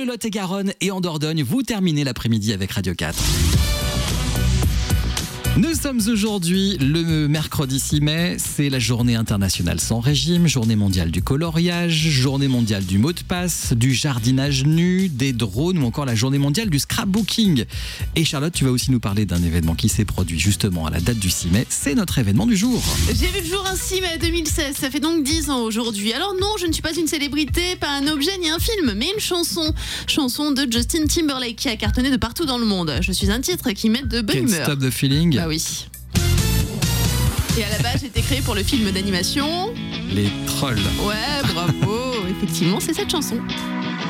le Lot-et-Garonne et en Dordogne, vous terminez l'après-midi avec Radio 4. Nous sommes aujourd'hui le mercredi 6 mai, c'est la journée internationale sans régime, journée mondiale du coloriage, journée mondiale du mot de passe, du jardinage nu, des drones ou encore la journée mondiale du scrapbooking. Et Charlotte, tu vas aussi nous parler d'un événement qui s'est produit justement à la date du 6 mai, c'est notre événement du jour. J'ai vu le jour un 6 mai 2016, ça fait donc 10 ans aujourd'hui. Alors non, je ne suis pas une célébrité, pas un objet ni un film, mais une chanson. Chanson de Justin Timberlake qui a cartonné de partout dans le monde. Je suis un titre qui met de bonne Can't humeur. Stop the Feeling. Bah oui. Et à la base, c'était créé pour le film d'animation Les Trolls. Ouais, bravo. Effectivement, c'est cette chanson.